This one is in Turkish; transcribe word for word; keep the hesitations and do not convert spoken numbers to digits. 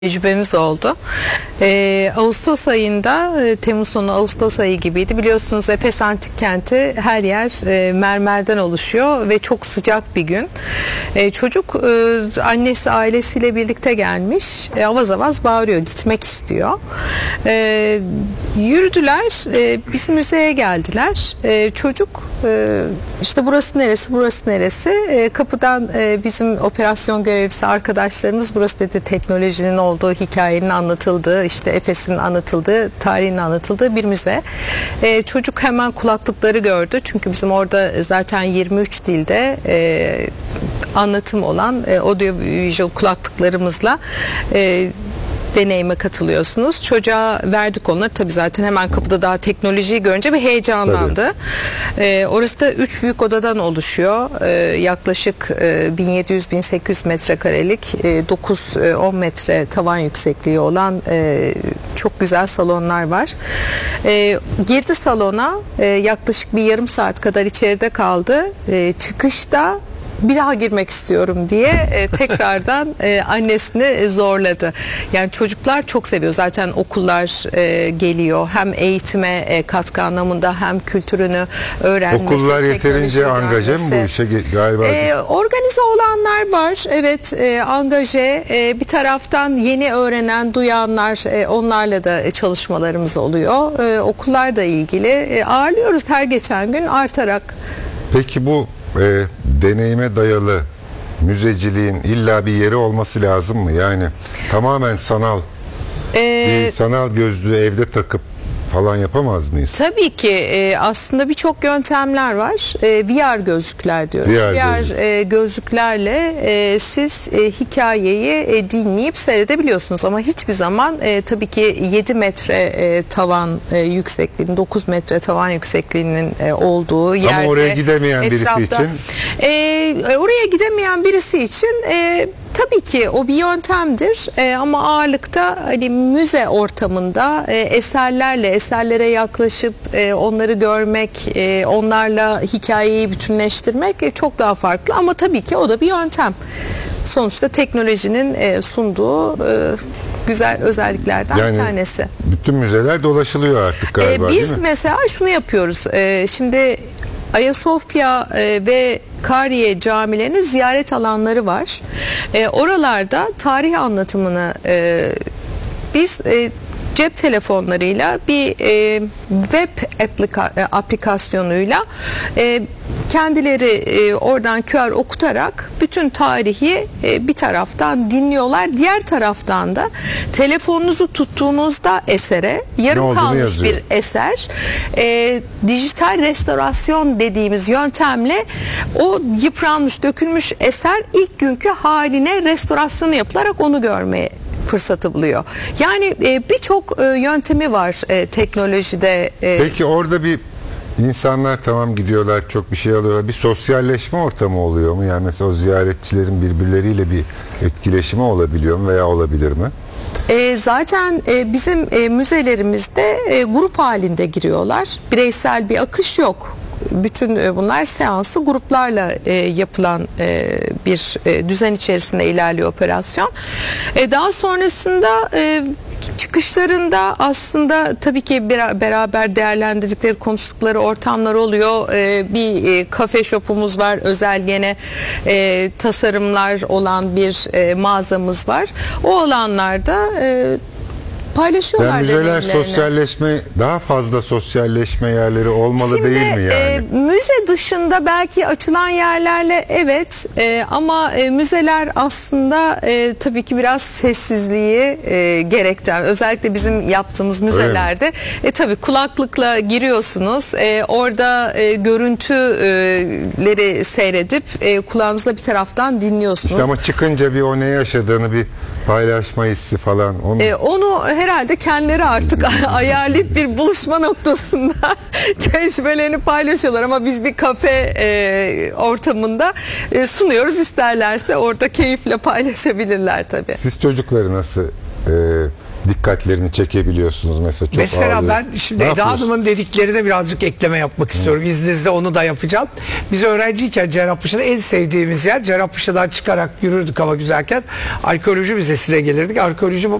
tecrübemiz oldu. Ee, Ağustos ayında, e, Temmuz sonu Ağustos ayı gibiydi. Biliyorsunuz Efes Antik Kenti her yer e, mermerden oluşuyor ve çok sıcak bir gün. E, çocuk e, annesi ailesiyle birlikte gelmiş. E, avaz avaz bağırıyor, gitmek istiyor. E, yürüdüler, e, biz müzeye geldiler. E, çocuk e, işte burası neresi, burası neresi? E, kapıdan e, bizim operasyon görevlisi arkadaşlarımız burası dedi, teknolojinin olduğu, hikayenin anlatıldığı, işte Efes'in anlatıldığı, tarihin anlatıldığı bir müze. Ee, çocuk hemen kulaklıkları gördü. Çünkü bizim orada zaten yirmi üç dilde e, anlatım olan e, audio-visual kulaklıklarımızla e, deneyime katılıyorsunuz. Çocuğa verdik onları. Tabii zaten hemen kapıda daha teknolojiyi görünce bir heyecanlandı. Ee, orası da üç büyük odadan oluşuyor. Ee, yaklaşık e, bin yedi yüz bin sekiz yüz metrekarelik, e, dokuz on metre tavan yüksekliği olan e, çok güzel salonlar var. E, girdi salona, e, yaklaşık bir yarım saat kadar içeride kaldı. E, çıkışta bir daha girmek istiyorum diye e, tekrardan e, annesini zorladı. Yani çocuklar çok seviyor. Zaten okullar e, geliyor. Hem eğitime e, katkı anlamında hem kültürünü öğrenmesi. Okullar yeterince angaje mi bu işe galiba? E, organize olanlar var. Evet, e, angaje. E, bir taraftan yeni öğrenen, duyanlar, e, onlarla da çalışmalarımız oluyor. E, okullar da ilgili. E, ağırlıyoruz her geçen gün artarak. Peki bu e, deneyime dayalı müzeciliğin illa bir yeri olması lazım mı? Yani tamamen sanal, Ee, bir sanal gözlüğü evde takıp falan yapamaz mıyız? Tabii ki e, aslında birçok yöntemler var. E, V R gözlükler diyoruz. V R, V R gözlük. e, gözlüklerle e, siz e, hikayeyi e, dinleyip seyredebiliyorsunuz ama hiçbir zaman e, tabii ki yedi metre e, tavan e, yüksekliğinin, dokuz metre tavan yüksekliğinin e, olduğu yerde. Ama oraya gidemeyen etrafta, birisi için? E, oraya gidemeyen birisi için e, tabii ki o bir yöntemdir e, ama ağırlıkta hani müze ortamında e, eserlerle, eserlere yaklaşıp e, onları görmek, e, onlarla hikayeyi bütünleştirmek e, çok daha farklı ama tabii ki o da bir yöntem. Sonuçta teknolojinin e, sunduğu e, güzel özelliklerden yani, bir tanesi. Bütün müzeler dolaşılıyor artık galiba, E, biz değil mi? mesela şunu yapıyoruz. E, şimdi Ayasofya e, ve Kariye camilerinin ziyaret alanları var. E, oralarda tarih anlatımını e, biz e, cep telefonlarıyla bir e, web aplika, e, aplikasyonuyla e, kendileri e, oradan Q R okutarak bütün tarihi e, bir taraftan dinliyorlar. Diğer taraftan da telefonunuzu tuttuğunuzda esere, yarım kalmış yazıyor. bir eser, e, dijital restorasyon dediğimiz yöntemle o yıpranmış, dökülmüş eser ilk günkü haline restorasyonu yapılarak onu görmeye fırsatı buluyor. Yani e, birçok e, yöntemi var e, teknolojide. E, Peki orada bir insanlar tamam gidiyorlar, çok bir şey alıyorlar. Bir sosyalleşme ortamı oluyor mu? Yani mesela o ziyaretçilerin birbirleriyle bir etkileşimi olabiliyor mu veya olabilir mi? E, zaten e, bizim e, müzelerimizde e, grup halinde giriyorlar. Bireysel bir akış yok. Bütün e, bunlar seansı gruplarla e, yapılan e, bir e, düzen içerisinde ilerliyor operasyon. E, daha sonrasında e, çıkışlarında aslında tabii ki beraber değerlendirdikleri, konuştukları ortamlar oluyor. E, bir e, kafe shop'umuz var. Özel yine e, tasarımlar olan bir e, mağazamız var. O alanlarda e, paylaşıyorlar. Yani müzeler sosyalleşme, daha fazla sosyalleşme yerleri olmalı. Şimdi, değil mi yani? E, müze dışında belki açılan yerlerle evet e, ama e, müzeler aslında e, tabii ki biraz sessizliği e, gerektiren, özellikle bizim yaptığımız müzelerde e, tabii kulaklıkla giriyorsunuz. E, orada e, görüntüleri seyredip e, kulağınızla bir taraftan dinliyorsunuz. İşte ama çıkınca bir o ne yaşadığını bir paylaşma hissi falan. Onu, e, onu herhalde kendileri artık ayarlayıp bir buluşma noktasında tecrübelerini paylaşıyorlar ama biz bir kafe e, ortamında e, sunuyoruz, isterlerse orada keyifle paylaşabilirler tabii. Siz çocukları nasıl e, dikkatlerini çekebiliyorsunuz mesela çok Mesela ağlıyor. ben şimdi Ne Eda yapıyorsun? Hanım'ın dediklerine birazcık ekleme yapmak istiyorum. İzninizle onu da yapacağım. Biz öğrenciyken Cerrahpaşa'da en sevdiğimiz yer, Cerrahpaşa'dan çıkarak yürürdük hava güzelken, arkeoloji müzesine gelirdik. Arkeoloji